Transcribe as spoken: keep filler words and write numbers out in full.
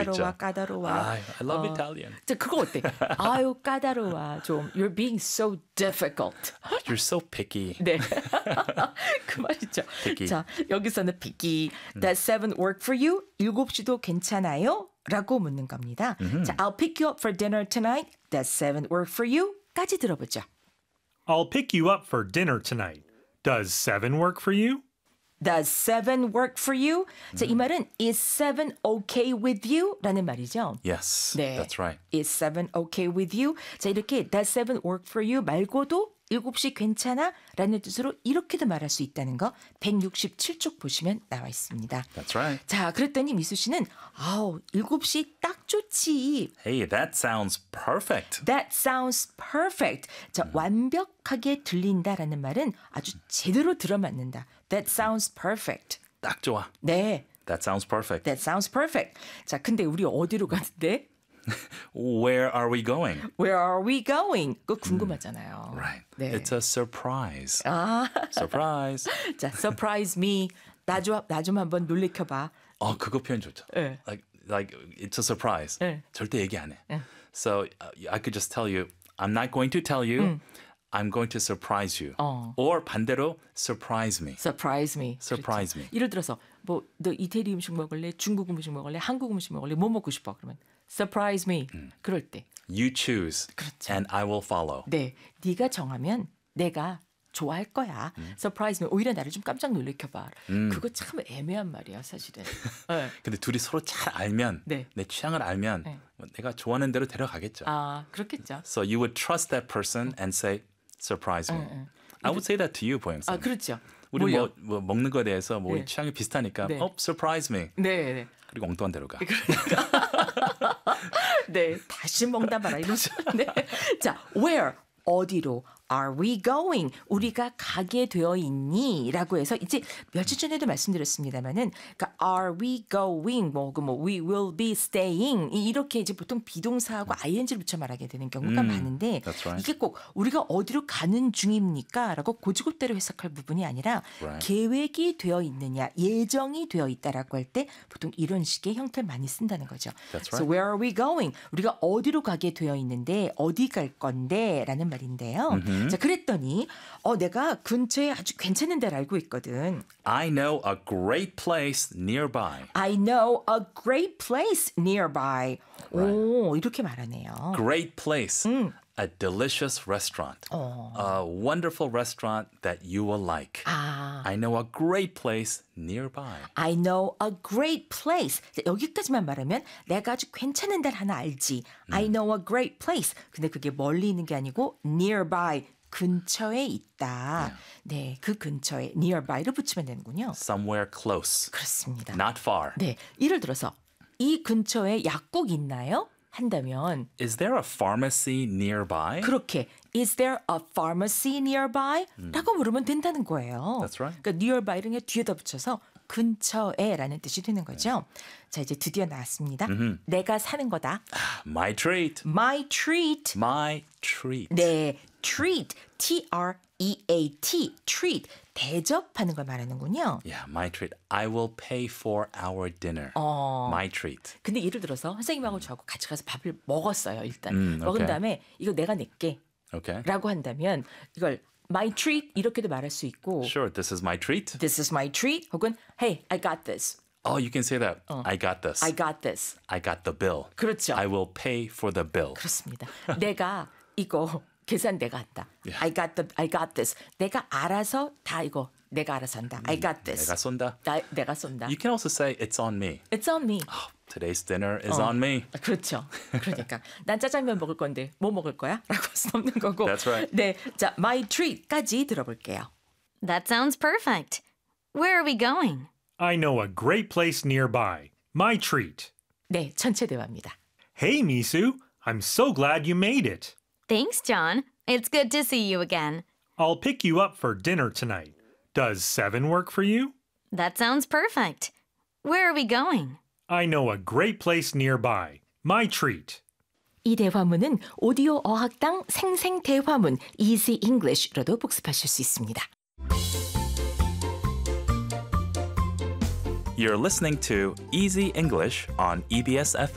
까다로워 까다로워. I, I love 어, Italian. 자, 그거 어때? 아유 까다로워 좀. You're being so difficult. You're so picky. 네. 그 말이죠. picky. 자, 여기서는 picky. Does seven work for you? 일곱 시도 괜찮아요? 라고 묻는 겁니다. Mm-hmm. 자, I'll pick you up for dinner tonight. Does seven work for you? 까지 들어보죠. I'll pick you up for dinner tonight. Does seven work for you? Does seven work for you? 자, 이 말은 is seven okay with you? 라는 말이죠. Yes, 네. that's right. Is seven okay with you? 자, 이렇게 does seven work for you 말고도 일곱 시 괜찮아? 라는 뜻으로 이렇게도 말할 수 있다는 거 백육십칠 쪽 보시면 나와 있습니다. That's right. 자, 그랬더니 미수 씨는 아우, 일곱 시 딱 좋지. Hey, that sounds perfect. That sounds perfect. 자, 음. 완벽하게 들린다라는 말은 아주 제대로 들어맞는다. That sounds perfect. 딱 좋아. 네. That sounds perfect. That sounds perfect. 자, 근데 우리 어디로 가는데? Where are we going? Where are we going? 그거 궁금하잖아요. Right. 네. It's a surprise. 아, Surprise. 자, surprise me. 나 좀 나 좀 한번 놀래켜봐. 어, 그거 표현 좋죠. 네. Like, like it's a surprise. 네. 절대 얘기 안 해. So uh, I could just tell you, I'm not going to tell you. I'm going to surprise you. 어. Or 반대로 surprise me. Surprise me. Surprise 그렇죠. me. 예를 들어서 뭐 너 이태리 음식 먹을래? 중국 음식 먹을래? 한국 음식 먹을래? 뭐 먹고 싶어? 그러면 surprise me. 그럴 때. You choose 그렇죠. and I will follow. 네, 네가 정하면 내가 좋아할 거야. surprise me. 오히려 나를 좀 깜짝 놀래켜봐. 그거 참 애매한 말이야, 사실은. 네. 근데 둘이 서로 잘 알면 네. 내 취향을 알면 네. 내가 좋아하는 대로 데려가겠죠. 아, 그렇겠죠. So you would trust that person and say surprise me. I would say that to you, 보영 쌤. 아, 그렇죠. 우리 뭘요? 뭐, 뭐 먹는 거에 대해서 뭐 네. 취향이 비슷하니까 네. 어, surprise me. 네, 네. 그리고 엉뚱한 데로 가. 네, 다시 먹다 말아 이러죠. 네. 자, where 어디로 are we going? 우리가 가게 되어 있니? 라고 해서 이제 며칠 전에도 말씀드렸습니다만은 그러니까 are we going? 뭐, 그 뭐 we will be staying 이렇게 이제 보통 비동사하고 ing를 붙여 말하게 되는 경우가 음, 많은데 that's right. 이게 꼭 우리가 어디로 가는 중입니까? 라고 고지고대로 해석할 부분이 아니라 Right. 계획이 되어 있느냐, 예정이 되어 있다라고 할 때 보통 이런 식의 형태를 많이 쓴다는 거죠. That's So right. where are we going? 우리가 어디로 가게 되어 있는데 어디 갈 건데 라는 말인데요. Mm-hmm. 자, 그랬더니 어 내가 근처에 아주 괜찮은 데를 알고 있거든. I know a great place nearby. I know a great place nearby. 오, 이렇게 말하네요. Great place. A delicious restaurant. A wonderful restaurant that you will like. 아, I know a great place nearby. I know a great place. 자, 여기까지만 말하면 내가 아주 괜찮은 데를 하나 알지. I know a great place. 근데 그게 멀리 있는 게 아니고 nearby. 근처에 있다. 네, 그 근처에 nearby를 붙이면 되는군요. Somewhere close. 그렇습니다. Not far. 네, 예를 들어서 이 근처에 약국 있나요? 한다면 Is there a pharmacy nearby? 그렇게 Is there a pharmacy nearby? 라고 물으면 된다는 거예요. That's right. 그러니까 nearby를 그냥 뒤에다 붙여서 근처에라는 뜻이 되는 거죠. 자, 이제 드디어 나왔습니다. 내가 사는 거다. My treat. My treat. My treat. 네, treat. T R E A T. treat. 대접하는 걸 말하는군요. Yeah, my treat. I will pay for our dinner. 어. My treat. 근데 예를 들어서 선생님하고 저하고 같이 가서 밥을 먹었어요. 일단 음, 먹은 오케이. 다음에 이거 내가 낼게 Okay. 라고 한다면 이걸 my treat 이렇게도 말할 수 있고 Sure, this is my treat. this is my treat 혹은 hey, I got this. Oh, you can say that. I got this. I got this. I got the bill. 그렇죠. I will pay for the bill. 그렇습니다. 내가 이거 계산 내가 한다. Yeah. I got the I got this. 내가 알아서 다 이거 내가 알아서 한다. I got this. 내가 쏜다. 나, 내가 쏜다. You can also say it's on me. It's on me. Oh, today's dinner is on me. 그렇죠. 그러니까 난 짜장면 먹을 건데 뭐 먹을 거야? 라고 할 수는 없는 거고. That's right. 네, 자, my treat까지 들어볼게요. That sounds perfect. Where are we going? I know a great place nearby. My treat. 네, 전체 대화입니다. Hey, Misu. I'm so glad you made it. Thanks, John. It's good to see you again. I'll pick you up for dinner tonight. Does seven work for you? That sounds perfect. Where are we going? I know a great place nearby. My treat. 이 대화문은 오디오 어학당 생생 대화문 Easy English로도 복습하실 수 있습니다. You're listening to Easy English on E B S F M.